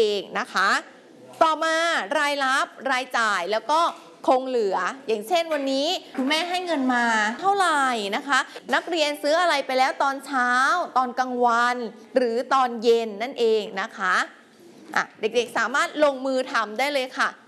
เองนะคะต่อมารายรับรายจ่ายแล้วก็คงเหลืออย่างเช่นวันนี้คุณแม่ให้เงินมาเท่าไหร่นะคะนักเรียนซื้ออะไรไปแล้วตอนเช้าตอนกลางวันหรือตอนเย็นนั่นเองนะคะเด็กๆสามารถลงมือทำได้เลยค่ะ